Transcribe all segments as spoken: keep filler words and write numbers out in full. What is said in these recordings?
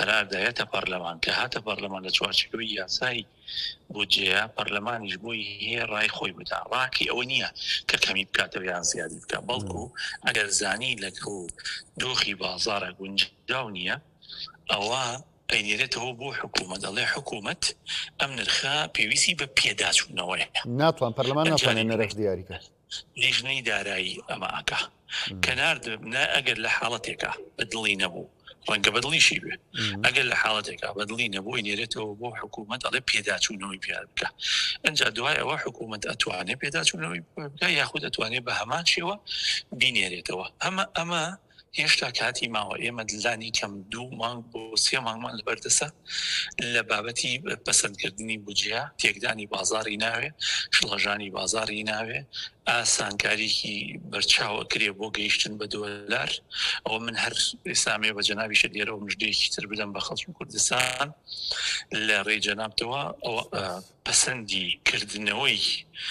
قەراردایەتە پەرلەمان کە هاتە پەرلەمان لە چوارچێکەوەی یاسای بودجەیە پەرلەمانیش بۆی هەیە ڕای خۆی بدا ڕاکی ئەوە نییە کە کەمی بکاتەوە یان زیادی بکە بەڵکو ئەگەر زانی لەگەڵ دۆخی بازارە گونجاو نییە ئەوە ئەینێرێتەوە بۆ حکوومەت دەڵێ حکوومەت ئەم نرخە پێویستی بە پێداچوونەوەی ناتوان پەرلەمان ناتوانێت نرخ دیاریکە لیژنەی دارایی ئەماکە کەنار ئەگەر لە حاڵەتێکە بەدڵی نەبوو ڕەنگە بەدڵیشی بێ ئەگەر لە حاڵەتێکا بەدڵی نەبوو ئەینێرێتەوە بۆ حکوومەت ئەڵێ پێداچوونەوەی پیاد بکە ئەنجا دوای ئەوە حکوومەت ئەتوانێت پێداچوونەوەی بکە یاخود ئەتوانێت بە هەمان شێوە بینێرێتەوە ئەمە ئەمە هێشتا کاتی ماوە ئێمە دلانی کەم دوو مانگ بۆ سێ مانگمان لەبەردەسە لە بابەتی پەسەندکردنی بودجێ تێکدانی بازاری ناوێ شڵەژانی بازاری ناوێ ئاسانکاریکی بەرچاوە کرێ بۆ گەیشتن بە دۆلار ئەوە من هەر ئێسامێ بە جەنابیشە دێرەوە مژدەیەکی تر بدەم بە خەڵکی کوردستان لە ڕێی جەنابتەوە ئەوە پەسەندی کردنەوەی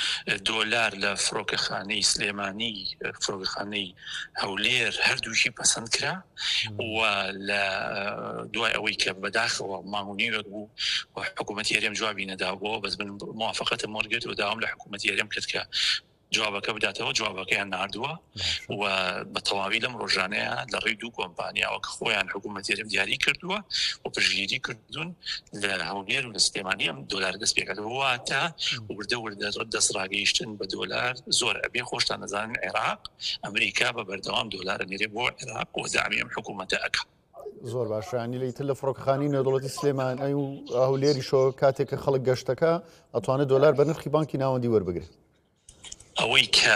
دۆلار لە فڕۆکەخانەی سلێمانی فڕۆکەخانەی هەولێر هەردووشی پەسەند کرا و لە دوای ئەوەی کە بەداخەوە مامونیوێک بوو حکوومەتی هەرێم جوابی نەدابەوە بەس من موافقەتە مۆرگێت و داوام لە حکوومەتی هەرێم کرد کە جوابەکە بداتەوە جوابەکەیان ناردووە و بە تەواوی لەم ڕۆژانەیە لە ڕێی دوو کۆمپانیاوە کە خۆیان حکوومەتی هەرێم دیاری کردووە و پشگیری کردوون لە هەولێر و لە سلێمانی ئەم دۆلار دەست پێکردەوە واتە وردە وردە دەستڕاگەیشتن بە دۆلار زۆر ئەبێ خۆشتان نەزانن عێراق ئەمریکا بە بەردەوام دۆلارە نێرێ بۆ عێراق و دامی ئەم حکوومەتە ئەکا زۆر باشانی لەیتر لە فڕۆکەخانی نێودەوڵەتی سلێمان ئەی و هەولێری شۆ کاتێک کە خەڵک گەشتەکە ئەتوانێت دۆلار بە نرخی بانکی ناوەندی وەربگرێت ئەوەی کە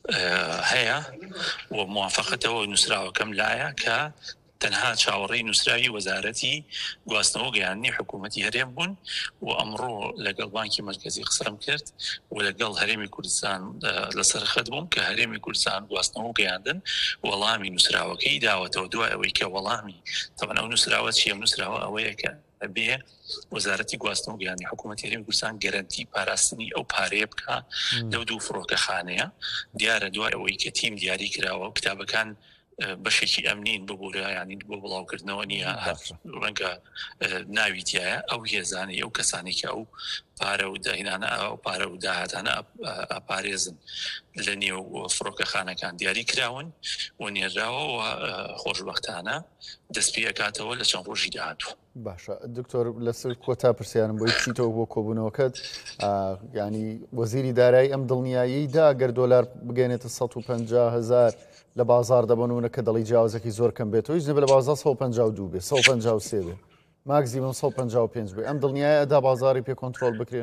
هەیە و موافقەتەوە نووسراوەکەم لایە کە تەنها چاوەڕێی نووسراوی وەزارەتی گواستنەوە گەیاندنی حکوومەتی هەرێم بوون و ئەمڕۆ لەگەڵ بانکی مرکزی قسەم کرد و لەگەڵ هەرێمی کوردستان لەسەر خەت بووم کە هەرێمی کوردستان گواستنەوە گەیاندن وەڵامی نووسراوەکەی داوەتەوە دوای ئەوەی کە وەڵامی تەمەنە ئەو نووسراوە چیە نووسراوە ئەوەیە کە بێ وەزارەتی گواستنەوە گەیاندنی حکوومەتی هەرێمی کوردستان گەرەنتی پاراستنی ئەو پارەیە بکە لەو دوو فڕۆکەخانەیە دیارە دوای ئەوەی کە تیم دیاری کراوە و کتابەکان بەشێکی ئەمنین ببوورە ینی بۆ بڵاوکردنەوە نییە ڕەنگە ناویتیایە ئەو هێزانەی ئەو کەسانی کە ئەو پارە و داهێنانە ئەو پارە و داهاتانە ئاپارێزن لە نێو فڕۆکەخانەکان دیاری کراون و نێراوە خۆشبەختانە دەست پێ ئەکاتەوە لە چەند ڕۆژی داهاتوە. باشە دکتۆر لەسەر کۆتا پرسیارم بۆی چیتەوە بۆ کۆبوونەوەکەت ینی وەزیری دارایی ئەم دڵنیاییدا گەر دۆلار بگەێنێتە سەد و پەنجا هەزار لە بازار دەبنونە کە دەڵی جیاوازێکی زۆر کەم بێتەوە هیچ نەبێ لە بازار سەد و پەنجا و دوو بێ سەد و پەنجا و سێ بێ ماکزیمەم سەد و پەنجا و پێنج بێ ئەم دڵنیایە ئەدا بازاری پێ کۆنتڕۆڵ بکرێ.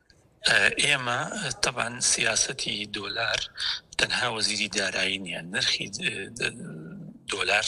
ئێمە طبعاً سیاسەتی دۆلار تەنها وەزیری دارایی نییە نرخی دۆلار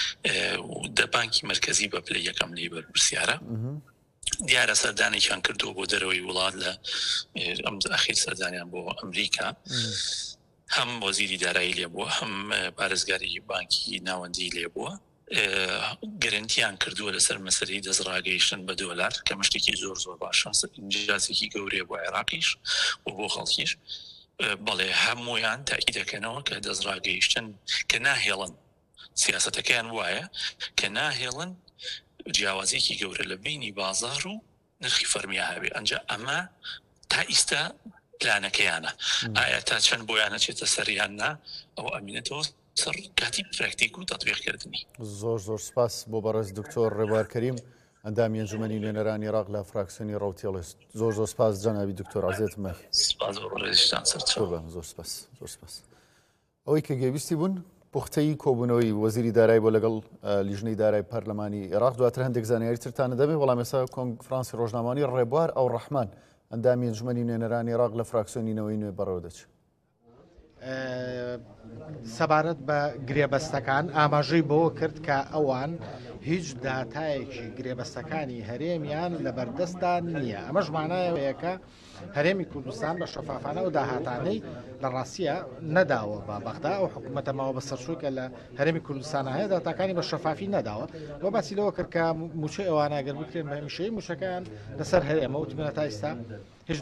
دە بانکی مرکزی بە پلە یەکەم لێ بەرپرسیارە دیارە سەردانێکیان کردووە بۆ دەرەوەی وڵات لە ئەم ئەخیر سەردانیان بۆ ئەمریکا هەم وەزیری دارایی لێ بووە هەم پارێزگاری بانکی ناوەندی لێ بووە گەرنتیان کردووە لەسەر مەسەرەی دەستڕاگەیشتن بە دۆلار کە مشتێکی زۆر زۆر باشە ئینجازێکی گەورەیە بۆ عێراقیش و بۆ خەڵکیش بەڵێ هەموویان تاکی دەکەنەوە کە دەستڕاگەیشتن کە ناهێڵن سیاسەتەکەیان وایە کە ناهێڵن جیاوازێکی گەورە لە بینی بازار و نرخی فەرمیە هەبێ ئەنجا ئەمە تا ئیستا پلانەکەیانە ئایا تا چەند بۆیانە چێتە سەریاننا ئەو ئەمینێتەوە سەر کاتی پراکتیک و تەطبیقکردنی. زۆر زۆر سپاس بۆ بەڕێز دکتۆر ڕێبوارکەریم ئەندامی ئەنجومەنی نوێنەرانی عێراق لە فراکسیۆنی ڕەوتێڵست زۆر زۆر سپاس جەنابی دکتۆر عەزیزم مەکی زۆر سپاس زۆر سپاس. ئەوەی کە گەیویستی بوون پوختەی کۆبوونەوەی وەزیری دارایی بۆ لەگەڵ لیژنەی دارایی پەرلەمانی عێراق دواتر هەندێک زانیاری ترتانە دەبێت بەڵام ئێستا کۆنفرانسی ڕۆژنامەوانی ڕێبوار ئەو ڕەحمان ئەندامی ئەنجومەنی نوێنەرانی عێراق لە فراکسیۆنینەوەی نوێ بەڕێوە دەچێت. سەبارەت بە گرێبەستەکان ئاماژەی بەوە کرد کە ئەوان هیچ داتایەکی گرێبەستەکانی هەرێمیان لە بەردەستان نییە ئەمەش مانایەوەیەکە هەرێمی کوردستان بە شەفافانە و داهاتانەی لە ڕاستیە نەداوە بە بەغدا و حکوومەتە ماوە بە سەرسوورکە لە هەرێمی کوردستان هەیە داتاکانی بە شەفافی نەداوە بۆ باسی لەوە کرد کە موچەی ئەوانە ئەگەر بکرێن بە هەمیشەی موچەکەیان لەسەر هەرێمە وتمێنە تا ئێستا هیچ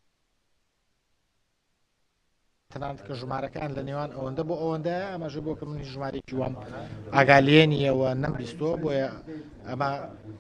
تەنانەت کە ژمارەکان لە نێوان ئەوەندە بۆ ئەوەندەیە ئەمەژە بۆ کە منی ژمارێکی وام ئاگالێنیەوە نەمبیستۆ بۆیە ئەمە